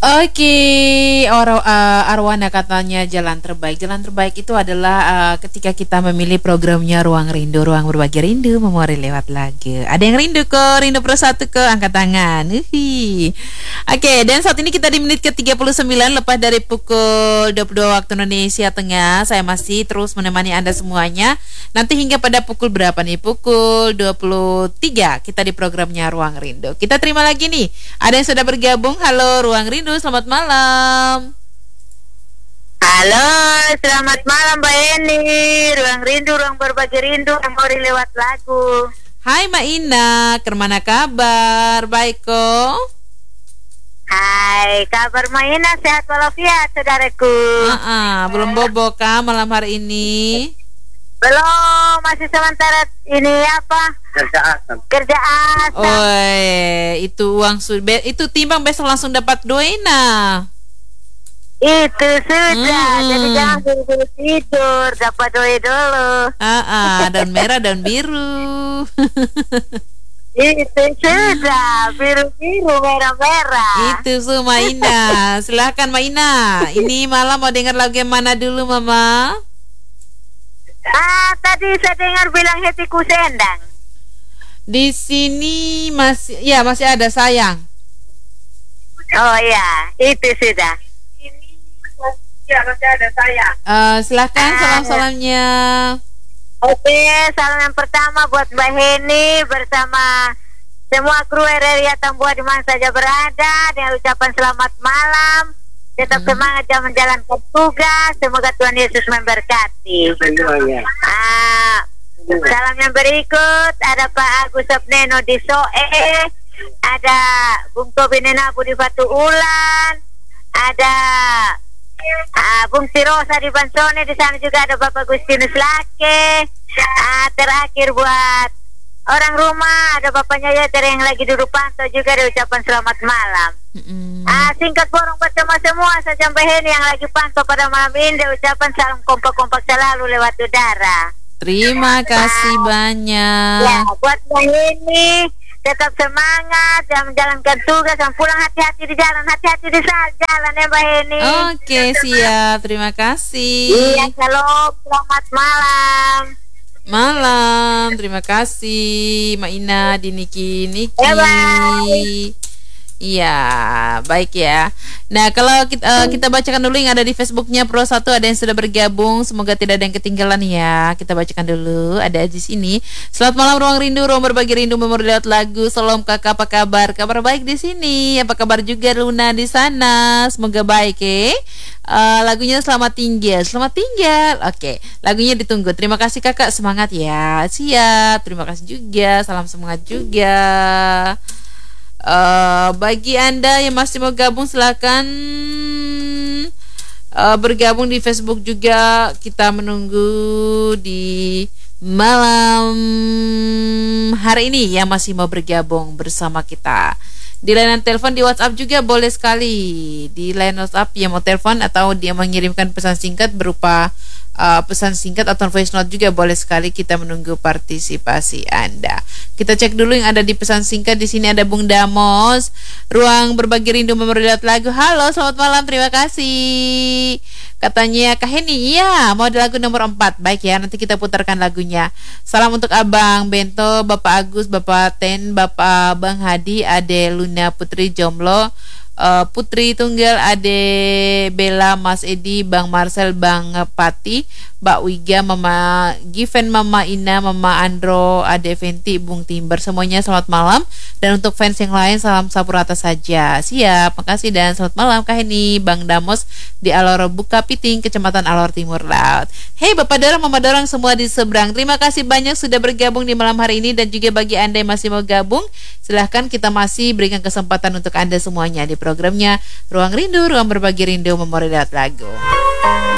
Oke, Arwana katanya jalan terbaik. Jalan terbaik itu adalah ketika kita memilih programnya Ruang Rindu, ruang berbagi rindu, memori lewat lagu. Ada yang rindu kok, rindu pro satu ke angkat tangan. Oke, dan saat ini kita di menit ke-39 lepas dari pukul 22 waktu Indonesia Tengah. Saya masih terus menemani Anda semuanya. Nanti hingga pada pukul berapa nih? Pukul 23 kita di programnya Ruang Rindu. Kita terima lagi nih. Ada yang sudah bergabung. Halo Ruang Rindu. Selamat malam. Halo, selamat malam Mbak Eni. Ruang Rindu, ruang berbagi rindu, memori lewat lagu. Hai Mbak Ina, kemana kabar? Baik kok? Hai, kabar Mbak Ina sehat walafiat saudaraku. Belum bobo kah malam hari ini? Belum, masih sementara ini apa? Kerja asam. Oh, itu uang itu timbang besok langsung dapat doena. Itu sudah, jadi jangan buru-buru tidur, dapat doi dulu. Daun merah, daun biru. Itu sudah, biru-biru, merah-merah. Itu semua Ina. Silahkan Mbak Ina. Ini malam mau dengar lagu yang mana dulu Mama? Tadi saya dengar bilang hatiku sendang. Di sini masih ada sayang. Oh ya, itu sudah. Ya, masih ada sayang. Silakan salam-salamnya. Oke, salam yang pertama buat Mbak Heni bersama semua kru RRI Tambua di mana saja berada, dengan ucapan selamat malam. Tetap semangat dalam menjalankan tugas. Semoga Tuhan Yesus memberkati. Salam yang berikut ada Pak Agus Abneno di Soe, ada Bung Tobi Nenabu di Batu Ulan, ada Bung Sirosa di Bansone, di sana juga ada Bapak Gustinus Lake. Terakhir buat orang rumah ada Bapaknya Yater yang lagi duduk pantau juga ada ucapan selamat malam. Singkat borong bersama semua saja Mbak Heni yang lagi pantau pada malam ini ucapan salam kompak-kompak selalu lewat udara. Terima kasih banyak. Ya, buat Mbak Heni tetap semangat dan menjalankan tugas dan pulang hati-hati di jalan, hati-hati di jalan ya Mbak Heni. Oke, siap. Terima kasih. Iya, shalom, selamat malam. Malam, terima kasih Mbak Ina di Niki. Bye. Iya, baik ya. Nah, kalau kita bacakan dulu yang ada di Facebooknya Pro 1, ada yang sudah bergabung. Semoga tidak ada yang ketinggalan ya. Kita bacakan dulu. Ada di sini. Selamat malam Ruang Rindu, ruang berbagi rindu, memori lewat lagu. Salam kakak, apa kabar? Kabar baik di sini. Apa kabar juga Luna di sana? Semoga baik lagunya selamat tinggal. Selamat tinggal. Oke, lagunya ditunggu. Terima kasih kakak, semangat ya. Siap. Terima kasih juga. Salam semangat juga. Bagi Anda yang masih mau gabung silakan bergabung di Facebook juga. Kita menunggu di malam hari ini yang masih mau bergabung bersama kita. Di layanan telepon, di WhatsApp juga boleh sekali. Di layanan WhatsApp yang mau telepon atau dia mengirimkan pesan singkat berupa pesan singkat atau voice note juga boleh sekali. Kita menunggu partisipasi Anda. Kita cek dulu yang ada di pesan singkat. Di sini ada Bung Damos, ruang berbagi rindu memori lewat lagu. Halo, selamat malam, terima kasih. Katanya Kak Heni, iya mau ada lagu nomor 4. Baik ya, nanti kita putarkan lagunya. Salam untuk Abang Bento, Bapak Agus, Bapak Ten, Bapak Bang Hadi, Ade Luna Putri Jomblo, Putri Tunggal, Ade Bella, Mas Edi, Bang Marcel, Bang Pati, Mbak Wiga, Mama Given, Mama Ina, Mama Andro, Ade Venti, Bung Timber. Semuanya selamat malam. Dan untuk fans yang lain salam sapurata saja. Siap, makasih dan selamat malam Kak Heni. Bang Damos di Alor Buka Piting, Kecamatan Alor Timur Laut. Hei Bapak Dorang, Mama Dorang semua di seberang, terima kasih banyak sudah bergabung di malam hari ini. Dan juga bagi Anda yang masih mau gabung, silahkan, kita masih berikan kesempatan untuk Anda semuanya di programnya Ruang Rindu, ruang berbagi rindu, memori lewat lagu.